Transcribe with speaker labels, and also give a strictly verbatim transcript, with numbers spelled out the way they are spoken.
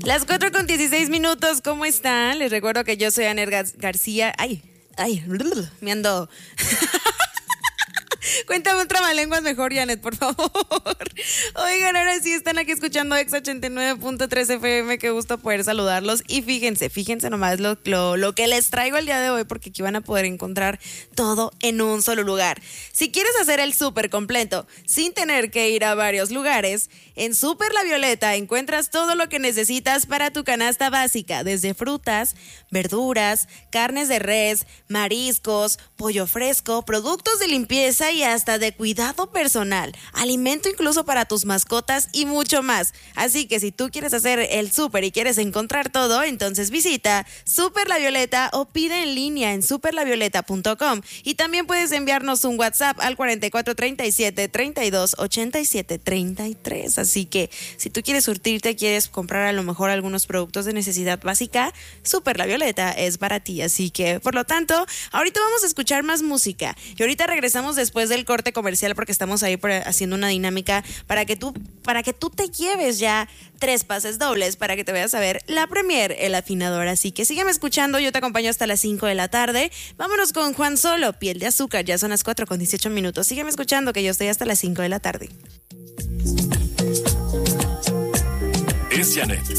Speaker 1: Las cuatro con dieciséis minutos, ¿cómo están? Les recuerdo que yo soy Aner Gar- García. Ay, ay, me ando... Cuéntame un trabalenguas mejor, Janet, por favor. Oigan, ahora sí están aquí escuchando Exa ochenta y nueve punto tres F M. Qué gusto poder saludarlos. Y fíjense, fíjense nomás lo, lo, lo que les traigo el día de hoy, porque aquí van a poder encontrar todo en un solo lugar. Si quieres hacer el súper completo sin tener que ir a varios lugares, en Súper La Violeta encuentras todo lo que necesitas para tu canasta básica, desde frutas, verduras, carnes de res, mariscos, pollo fresco, productos de limpieza y hasta de cuidado personal, alimento incluso para tus mascotas y mucho más. Así que si tú quieres hacer el súper y quieres encontrar todo, entonces visita Súper La Violeta o pide en línea en super la violeta punto com, y también puedes enviarnos un WhatsApp al cuarenta y cuatro treinta y siete treinta y dos ochenta y siete treinta y tres. Así que si tú quieres surtirte, quieres comprar a lo mejor algunos productos de necesidad básica, Súper La Violeta es para ti. Así que, por lo tanto, ahorita vamos a escuchar más música y ahorita regresamos después del corte comercial, porque estamos ahí por, haciendo una dinámica para que tú para que tú te lleves ya tres pases dobles para que te vayas a ver la premier El Afinador. Así que sígueme escuchando, yo te acompaño hasta las cinco de la tarde. Vámonos con Juan Solo, Piel de Azúcar. Ya son las cuatro con dieciocho minutos. Sígueme escuchando, que yo estoy hasta las cinco de la tarde.
Speaker 2: Es Janet